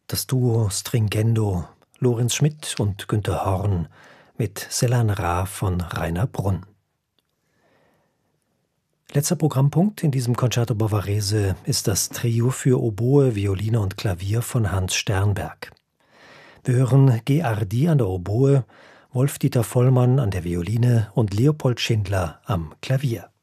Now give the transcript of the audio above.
Das Duo Stringendo, Lorenz Schmidt und Günter Horn mit Selan Ra von Rainer Brunn. Letzter Programmpunkt in diesem Concerto Bavarese ist das Trio für Oboe, Violine und Klavier von Hans Sternberg. Wir hören G. Ardi an der Oboe, Wolf-Dieter Vollmann an der Violine und Leopold Schindler am Klavier.